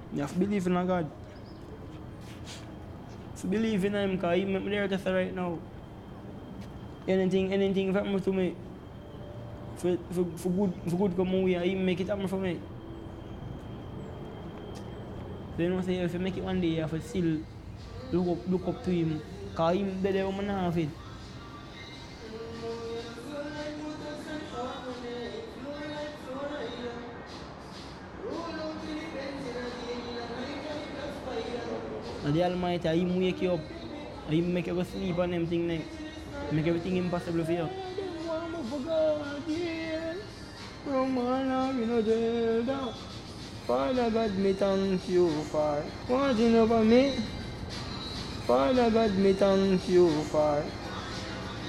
You have to believe in a God. To believe in him, because he make me there to say right now. Anything if happen to me, for good come away, he make it happen for me. So you know, say if you make it one day, you have to still look up to him, because him the devil man have it. And the Almighty, him wake you up, him make you go sleep on them thing there, make everything impossible for you. Father God, me thank you for watching over me. Father God, me thank you for